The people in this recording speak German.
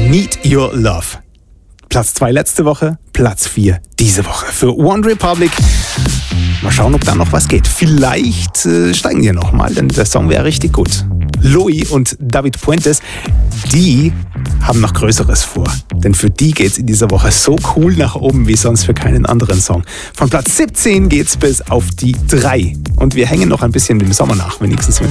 Need Your Love. Platz 2 letzte Woche, Platz 4 diese Woche für One Republic. Mal schauen, ob da noch was geht. Vielleicht steigen die nochmal, denn der Song wäre richtig gut. Louis und David Puentes, die haben noch Größeres vor. Denn für die geht's in dieser Woche so cool nach oben wie sonst für keinen anderen Song. Von Platz 17 geht's bis auf die 3. Und wir hängen noch ein bisschen dem Sommer nach, wenigstens wenn